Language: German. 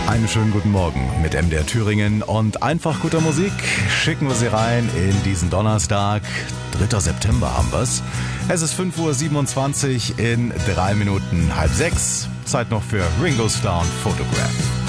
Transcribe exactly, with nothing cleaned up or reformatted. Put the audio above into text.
Einen schönen guten Morgen mit M D R Thüringen und einfach guter Musik schicken wir Sie rein in diesen Donnerstag. dritter September haben wir's. Es ist fünf Uhr siebenundzwanzig, in drei Minuten halb sechs. Zeit noch für Ringo Starr und Photograph.